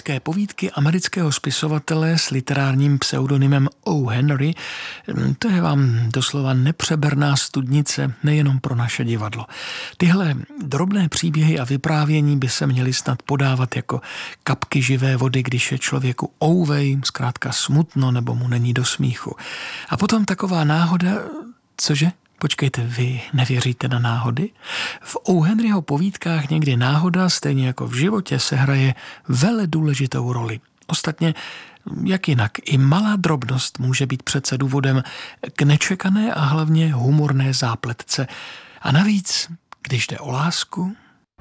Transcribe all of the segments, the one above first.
britské povídky amerického spisovatele s literárním pseudonymem O. Henry, to je vám doslova nepřeberná studnice nejenom pro naše divadlo. Tyhle drobné příběhy a vyprávění by se měly snad podávat jako kapky živé vody, když je člověku ouvej, zkrátka smutno nebo mu není do smíchu. A potom taková náhoda, cože? Počkejte, vy nevěříte na náhody? V O. Henryho povídkách někdy náhoda, stejně jako v životě, sehraje vele důležitou roli. Ostatně, jak jinak, i malá drobnost může být přece důvodem k nečekané a hlavně humorné zápletce. A navíc, když jde o lásku...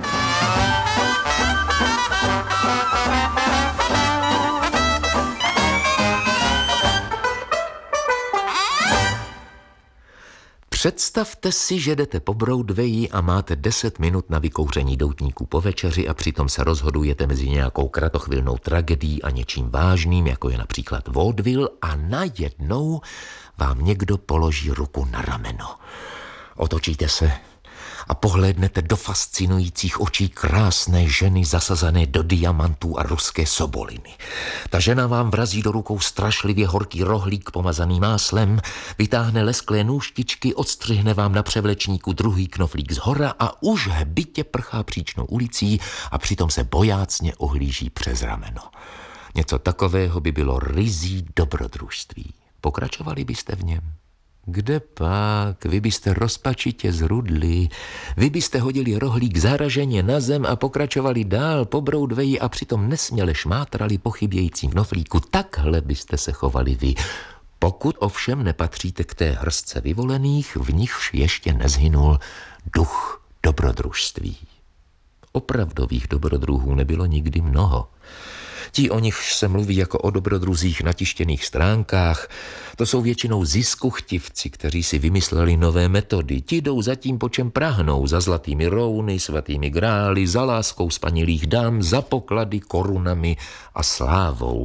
Představte si, že jdete po Broadwayi a máte 10 minut na vykouření doutníků po večeři a přitom se rozhodujete mezi nějakou kratochvilnou tragedií a něčím vážným, jako je například vaudeville, a najednou vám někdo položí ruku na rameno. Otočíte se a pohlédnete do fascinujících očí krásné ženy zasazené do diamantů a ruské soboliny. Ta žena vám vrazí do rukou strašlivě horký rohlík pomazaný máslem, vytáhne lesklé nůžtičky, odstřihne vám na převlečníku druhý knoflík zhora a už hbitě prchá příčnou ulicí a přitom se bojácně ohlíží přes rameno. Něco takového by bylo ryzí dobrodružství. Pokračovali byste v něm? Kde pak? Vy byste rozpačitě zrudli, vy byste hodili rohlík zaraženě na zem a pokračovali dál po Broadwayi a přitom nesměle šmátrali po chybějícím knoflíku. Takhle byste se chovali vy. Pokud ovšem nepatříte k té hrstce vyvolených, v nichž ještě nezhynul duch dobrodružství. Opravdových dobrodruhů nebylo nikdy mnoho. Ti, o nichž se mluví jako o dobrodruzích na tištěných stránkách, to jsou většinou ziskuchtivci, kteří si vymysleli nové metody. Ti jdou za tím, po čem prahnou, za zlatými rouny, svatými grály, za láskou spanilých dam, za poklady, korunami a slávou.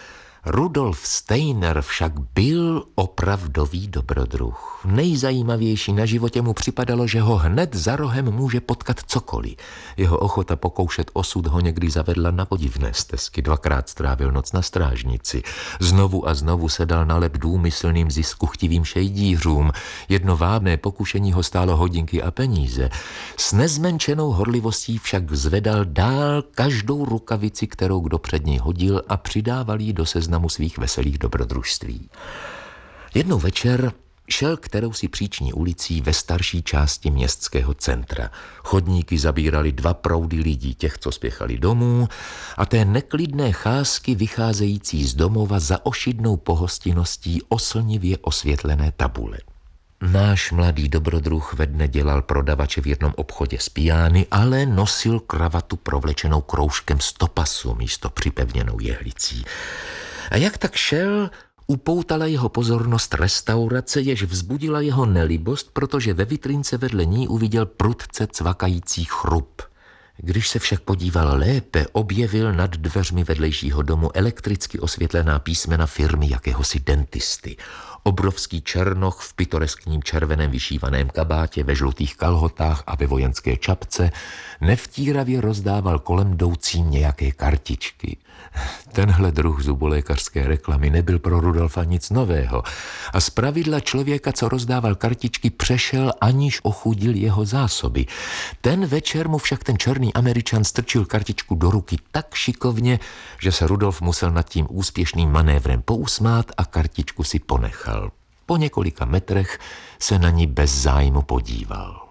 Rudolf Steiner však byl opravdový dobrodruh. Nejzajímavější na životě mu připadalo, že ho hned za rohem může potkat cokoliv. Jeho ochota pokoušet osud ho někdy zavedla na podivné stezky. 2krát strávil noc na strážnici. Znovu a znovu se dal na lep důmyslným ziskuchtivým šejdířům. Jedno vábné pokušení ho stálo hodinky a peníze. S nezmenšenou horlivostí však zvedal dál každou rukavici, kterou kdo před něj hodil, a přidával jí do seznamu svých veselých dobrodružství. Jednou večer šel kterousi příční ulicí ve starší části městského centra. Chodníky zabírali 2 proudy lidí, těch, co spěchali domů, a té neklidné cházky vycházející z domova za ošidnou pohostinností oslnivě osvětlené tabule. Náš mladý dobrodruh ve dne dělal prodavače v jednom obchodě z pijány, ale nosil kravatu provlečenou kroužkem stopasu místo připevněnou jehlicí. A jak tak šel, upoutala jeho pozornost restaurace, jež vzbudila jeho nelibost, protože ve vitrince vedle ní uviděl prudce cvakající chrup. Když se však podíval lépe, objevil nad dveřmi vedlejšího domu elektricky osvětlená písmena firmy jakéhosi dentisty. Obrovský černoch v pitoreskním červeném vyšívaném kabátě, ve žlutých kalhotách a ve vojenské čapce nevtíravě rozdával kolem jdoucím nějaké kartičky. Tenhle druh zubolékařské reklamy nebyl pro Rudolfa nic nového a zpravidla člověka, co rozdával kartičky, přešel, aniž ochudil jeho zásoby. Ten večer mu však ten černý Američan strčil kartičku do ruky tak šikovně, že se Rudolf musel nad tím úspěšným manévrem pousmát a kartičku si ponechal. Po několika metrech se na ní bez zájmu podíval.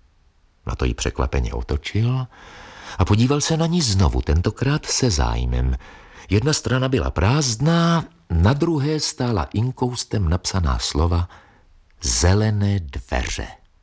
Na to ji překvapeně otočil a podíval se na ní znovu, tentokrát se zájmem. Jedna strana byla prázdná, na druhé stála inkoustem napsaná slova Zelené dveře.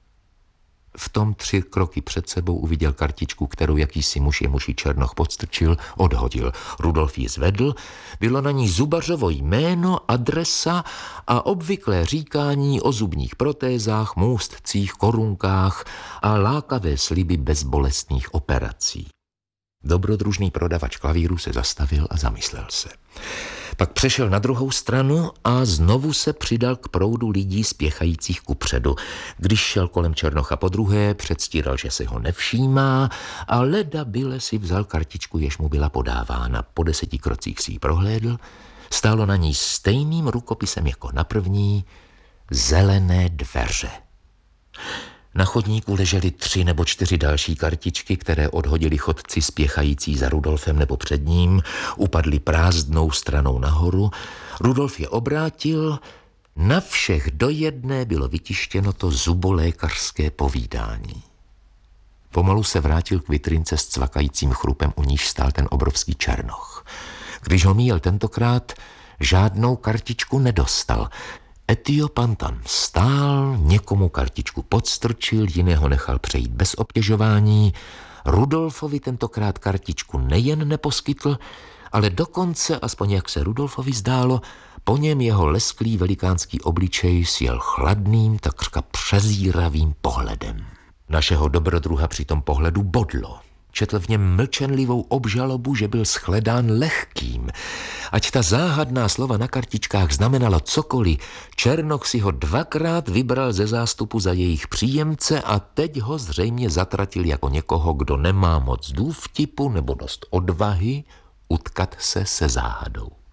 V tom 3 kroky před sebou uviděl kartičku, kterou jakýsi muž, jemuž ji černoch podstrčil, odhodil. Rudolf ji zvedl, bylo na ní zubařovo jméno, adresa a obvyklé říkání o zubních protézách, můstcích, korunkách a lákavé sliby bezbolestných operací. Dobrodružný prodavač klavíru se zastavil a zamyslel se. Pak přešel na druhou stranu a znovu se přidal k proudu lidí spěchajících kupředu. Když šel kolem Černocha podruhé, předstíral, že si ho nevšímá a leda byle si vzal kartičku, jež mu byla podávána. Po 10 krocích si ji prohlédl. Stálo na ní stejným rukopisem jako na první: Zelené dveře. Na chodníku ležely 3 nebo 4 další kartičky, které odhodili chodci spěchající za Rudolfem nebo před ním, upadly prázdnou stranou nahoru. Rudolf je obrátil, na všech do jedné bylo vytištěno to zubolékařské povídání. Pomalu se vrátil k vitrince s cvakajícím chrupem, u níž stál ten obrovský Černoch. Když ho míjel tentokrát, žádnou kartičku nedostal. Etiopan tam stál, někomu kartičku podstrčil, jiného nechal přejít bez obtěžování. Rudolfovi tentokrát kartičku nejen neposkytl, ale dokonce, aspoň jak se Rudolfovi zdálo, po něm jeho lesklý velikánský obličej sjel chladným, takřka přezíravým pohledem. Našeho dobrodruha při tom pohledu bodlo. Četl v něm mlčenlivou obžalobu, že byl shledán lehkým. Ať ta záhadná slova na kartičkách znamenala cokoliv, Černoch si ho 2krát vybral ze zástupu za jejich příjemce a teď ho zřejmě zatratil jako někoho, kdo nemá moc důvtipu nebo dost odvahy utkat se se záhadou.